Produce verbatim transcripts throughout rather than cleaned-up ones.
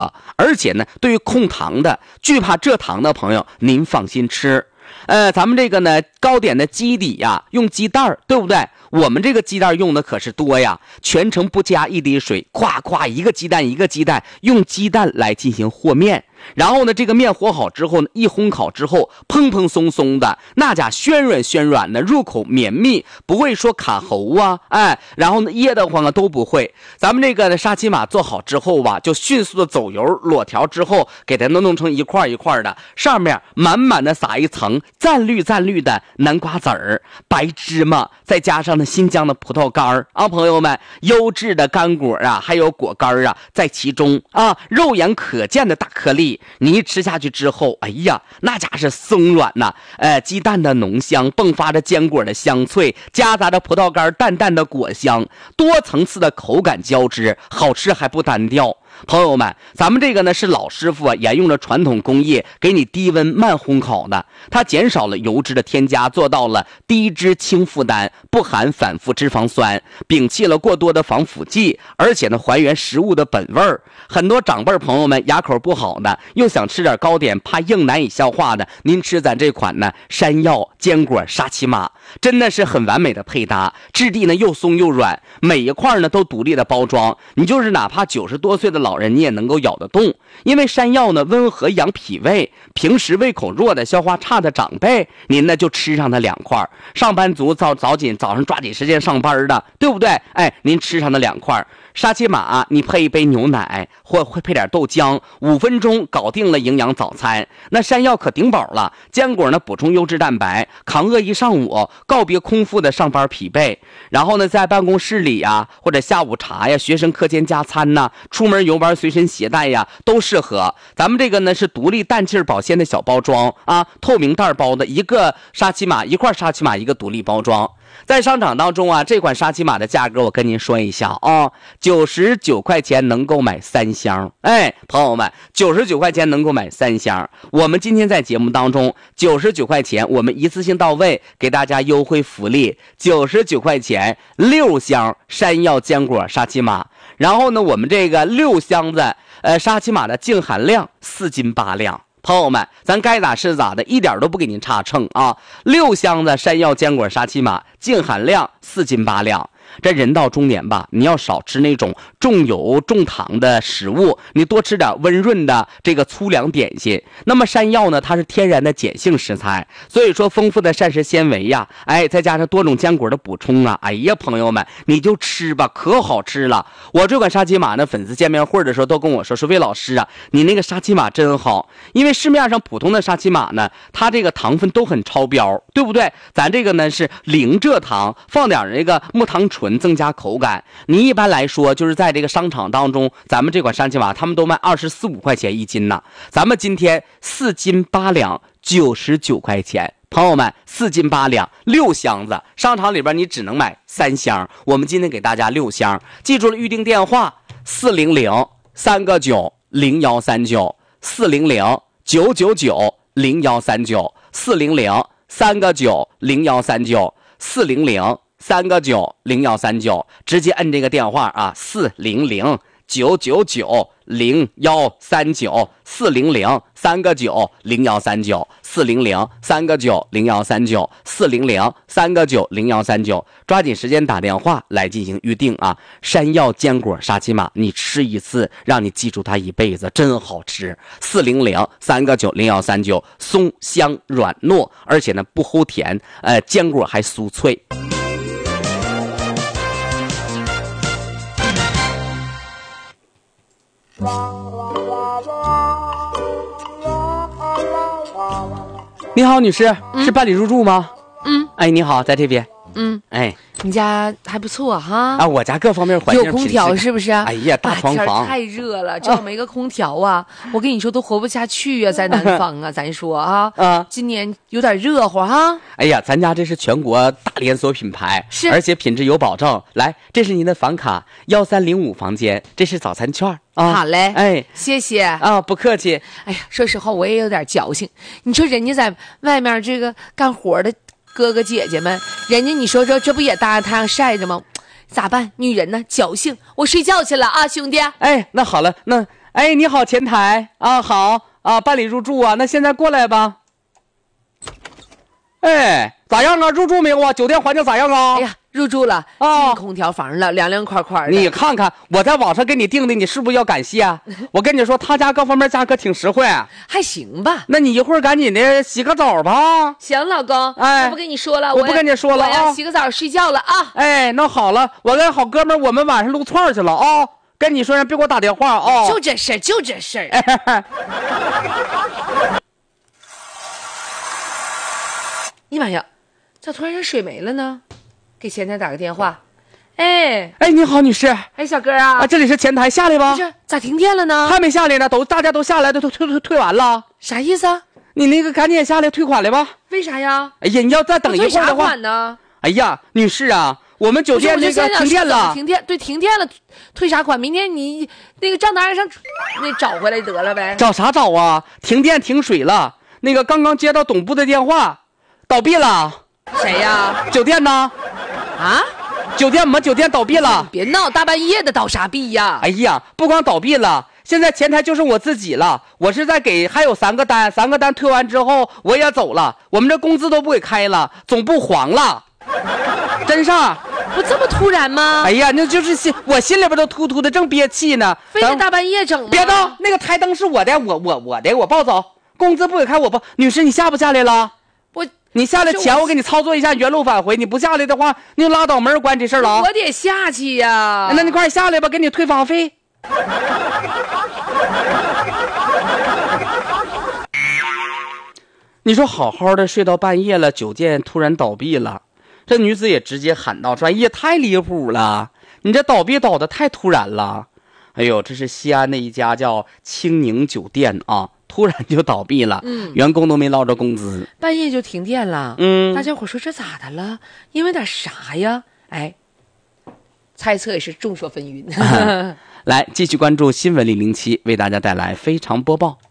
而且呢，对于控糖的、惧怕蔗糖的朋友，您放心吃。呃，咱们这个呢，糕点的基底呀，用鸡蛋，对不对？我们这个鸡蛋用的可是多呀，全程不加一滴水，咵咵一个鸡蛋一个鸡蛋，用鸡蛋来进行和面。然后呢，这个面和好之后呢，一烘烤之后，蓬蓬松松的，那家暄软暄软的，入口绵密，不会说卡喉啊，哎，然后呢噎得慌啊都不会。咱们这个沙琪玛做好之后吧，就迅速的走油裸条之后，给它弄弄成一块一块的，上面满满的撒一层赞绿赞绿的南瓜籽儿、白芝麻，再加上呢新疆的葡萄干啊，朋友们，优质的干果啊，还有果干啊，在其中啊，肉眼可见的大颗粒。你一吃下去之后，哎呀，那家是松软呐、啊，呃，鸡蛋的浓香，迸发着坚果的香脆，夹杂着葡萄干淡淡的果香，多层次的口感交织，好吃还不单调。朋友们，咱们这个呢是老师傅啊，沿用了传统工艺，给你低温慢烘烤的，它减少了油脂的添加，做到了低脂轻负担，不含反复脂肪酸，摒弃了过多的防腐剂，而且呢还原食物的本味儿。很多长辈朋友们牙口不好的，又想吃点糕点，怕硬难以消化的，您吃咱这款呢山药坚果沙琪玛，真的是很完美的配搭，质地呢又松又软，每一块呢都独立的包装，你就是哪怕九十多岁的老人你也能够咬得动。因为山药呢温和养脾胃，平时胃口弱的消化差的长辈，您呢就吃上它两块，上班族早早紧早上抓紧时间上班的，对不对？哎，您吃上它两块沙琪玛，你配一杯牛奶或会配点豆浆，五分钟搞定了营养早餐。那山药可顶饱了，坚果呢补充优质蛋白，扛饿一上午，告别空腹的上班疲惫。然后呢在办公室里呀，或者下午茶呀，学生课间加餐呐，出门游玩随身携带呀，都适合。咱们这个呢是独立氮气保鲜的小包装啊，透明袋包的，一个沙琪玛一块沙琪玛一个独立包装。在商场当中啊，这款沙琪玛的价格我跟您说一下啊，九十九块钱能够买三箱。哎，朋友们，九十九块钱能够买三箱。我们今天在节目当中，九十九块钱我们一次性到位，给大家优惠福利，九十九块钱六箱山药坚果沙琪玛。然后呢，我们这个六箱子呃沙琪玛的净含量四斤八两。朋友们，咱该咋是咋的，一点都不给您差秤啊！六箱子山药坚果沙琪玛，净含量四斤八两。这人到中年吧，你要少吃那种重油重糖的食物，你多吃点温润的这个粗粮点心。那么山药呢，它是天然的碱性食材，所以说丰富的膳食纤维呀，哎，再加上多种坚果的补充啊，哎呀，朋友们，你就吃吧，可好吃了。我这款沙琪玛呢，粉丝见面会的时候都跟我说，说魏老师啊，你那个沙琪玛真好。因为市面上普通的沙琪玛呢，它这个糖分都很超标，对不对？咱这个呢是零蔗糖，放点那个木糖醇增加口感。你一般来说就是在这个商场当中，咱们这款沙琪玛他们都卖二十四五块钱一斤呢，咱们今天四斤八两九十九块钱。朋友们，四斤八两六箱子，商场里边你只能买三箱，我们今天给大家六箱。记住了预定电话四零零三个九零幺三九四零零九九九零幺三九四零零三个九零幺三九四零零三个九零幺三九，直接摁这个电话啊，四零零九九九零幺三九四零零三个九零幺三九四零零三个九零幺三九四零零三个九零幺三九，抓紧时间打电话来进行预定啊！山药坚果沙琪玛，你吃一次让你记住它一辈子，真好吃。四零零三个九零幺三九，松香软糯，而且呢不齁甜，呃，坚果还酥脆。你好，女士，嗯、是办理入住吗？嗯，哎，你好，在这边。嗯，哎， 你家还不错哈。 啊，我家各方面环境有空调是不是？ 哎呀，大床房、 啊、太热了，这要没个空调啊，啊我跟你说都活不下去啊，在南方啊，咱说啊，啊，今年有点热乎哈。 哎呀，咱家这是全国大连锁品牌，是，而且品质有保证。来，这是您的房卡，幺三零五房间，这是早餐券。啊， 好嘞， 哎， 谢谢啊，不客气。 哎呀，说实话，我也有点矫情。你说人家在外面这个干活的哥哥姐姐们，人家你说说，这不也大太阳晒着吗？咋办？女人呢，矫情。我睡觉去了啊，兄弟。 哎，那好了，那哎，你好，前台啊，好啊，办理入住啊，那现在过来吧。哎，咋样啊？入住没有啊？酒店环境咋样啊？ 哎呀，入住了， 啊进空调房了，凉凉快快的。 你看看，我在网上给你订的，你是不是要感谢啊？我跟你说，他家各方面价格挺实惠， 还行吧？ 那你一会儿赶紧的洗个澡吧。 行，老公， 哎我不跟你说了， 我不跟你说了我要啊洗个澡睡觉了啊。 哎，那好了，我跟好哥们儿，我们晚上撸串去了啊。跟你说声，别给我打电话啊。 就这事儿，就这事儿。 哎哎呀妈呀，咋突然间水没了呢？给前台打个电话。哎哎，你好，女士。 哎，小哥啊， 啊，这里是前台，下来吧。 这咋停电了呢？ 还没下来呢，都大家都下来，都都退退退完了。 啥意思啊？ 你那个赶紧下来退款来吧。 为啥呀？ 哎呀，你要再等一会儿啥的话， 款呢？ 哎呀，女士啊，我们酒店那个停电了。 停电，对，停电了，退啥款？明天你那个账单上那找回来得了呗。 找啥找啊？停电停水了。那个刚刚接到总部的电话，倒闭了。 谁呀？ 酒店呢？ 啊？ 酒店我们酒店倒闭了。 别闹，大半夜的倒啥闭呀？ 哎呀，不光倒闭了，现在前台就剩我自己了。我是在给，还有三个单，三个单退完之后我也走了。我们这工资都不给开了，总部黄了。真事儿。 不这么突然吗？ 哎呀，那就是心，我心里边都突突的，正憋气呢。 非得大半夜整吗？ 别动，那个台灯是我的，我我我的，我抱走。工资不给开，我抱。女士，你下不下来了？ 我。 你下来前我给你操作一下原路返回，你不下来的话，你就拉倒，没人管这事儿了啊。 我得下去呀。 那你快下来吧，给你退房费。你说好好的睡到半夜了，酒店突然倒闭了，这女子也直接喊道：“说哎呀，太离谱了！你这倒闭倒的太突然了。”哎呦，这是西安的一家叫青宁酒店啊。突然就倒闭了，嗯，员工都没捞着工资， 半夜就停电了， 嗯， 大家伙说这咋的了？因为点啥呀？哎，猜测也是众说纷纭。 啊、来，继续关注新闻零零七，为大家带来非常播报。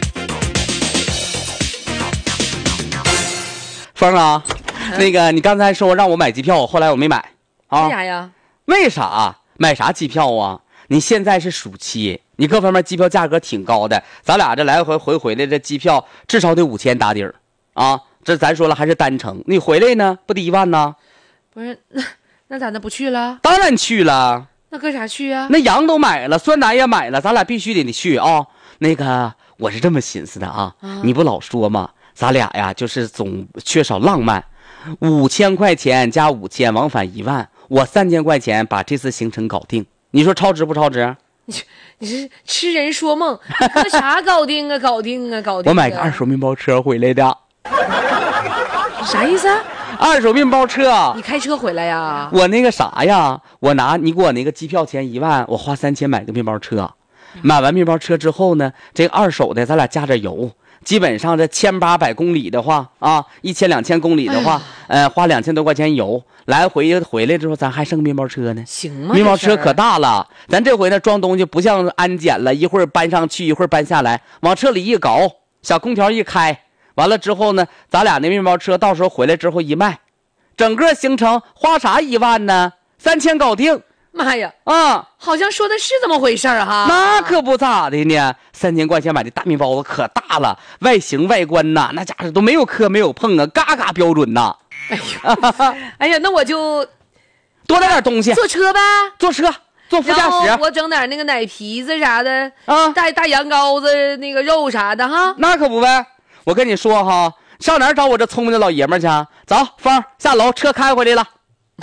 峰啊，嗯、那个你刚才说让我买机票，后来我没买啊？ 为啥呀？ 为啥？买啥机票啊？你现在是暑期。你各方面机票价格挺高的，咱俩这来回回回来这机票至少得五千打底儿，啊，这咱说了还是单程，你回来呢不得一万呢？ 不是，那那咋的不去了？ 当然去了。 那搁啥去啊？ 那羊都买了，酸奶也买了，咱俩必须得去啊。那个我是这么寻思的啊，啊你不老说吗？咱俩呀就是总缺少浪漫，五千块钱加五千往返一万，我三千块钱把这次行程搞定，你说超值不超值？ 你你是痴人说梦，那啥搞定啊？搞定啊？搞定、啊！ 我买个二手面包车回来的。 啥意思啊？ 二手面包车。 你开车回来呀？ 我那个啥呀，我拿你给我那个机票钱一万，我花三千买个面包车。买完面包车之后呢，这个二手的咱俩加点油。基本上这千八百公里的话啊，一千两千公里的话，哎、呃，花两千多块钱油，来回回来之后，咱还剩面包车呢。 行吗？ 面包车可大了，咱这回呢装东西不像安检了，一会儿搬上去，一会儿搬下来，往车里一搞，小空调一开，完了之后呢，咱俩那面包车到时候回来之后一卖，整个行程花啥一万呢？三千搞定。 妈呀， 啊， 好像说的是这么回事儿哈。 那可不咋的呢，三千块钱买的大面包子可大了，外形外观呐，那家伙都没有磕没有碰啊，嘎嘎标准呐。 哎呀，哎呀，那我就多带点东西， 坐车呗， 坐车，坐副驾驶。 我整点那个奶皮子啥的啊， 带大羊羔子那个肉啥的哈。 那可不呗，我跟你说哈，上哪儿找我这聪明的老爷们去？走，峰下楼，车开回来了。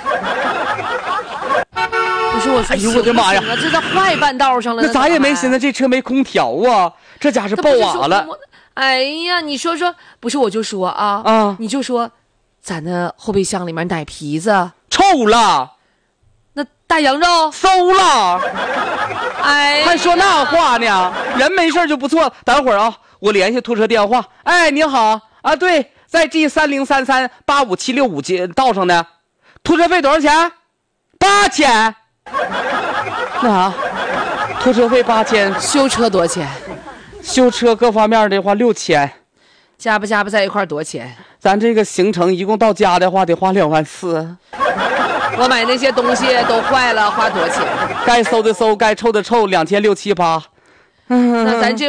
不是我说， 哎呦我的妈呀， 这在坏半道上了。 那咱也没寻思这车没空调啊，这家是爆瓦了。 哎呀，你说说，不是我就说啊啊， 你就说，咱的后备箱里面奶皮子臭了， 那大羊肉馊了， 哎， 还说那话呢？人没事就不错。等会儿啊，我联系拖车电话。哎，你好啊，对，在 G 三零三三八五七六五街道上的，拖车费多少钱？八千。那啥，拖车费八千， 修车多少钱？ 修车各方面的话六千， 加不加不在一块多少钱？ 咱这个行程一共到家的话得花两万四。 我买那些东西都坏了，花多少钱？ 该馊的馊，该臭的臭，两千六七八。 那咱这